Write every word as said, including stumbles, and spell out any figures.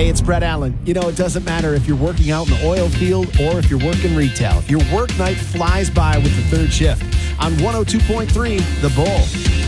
Hey, it's Brett Allen. You know, it doesn't matter if you're working out in the oil field or if you're working retail. Your work night flies by with the third shift on one oh two point three The Bull.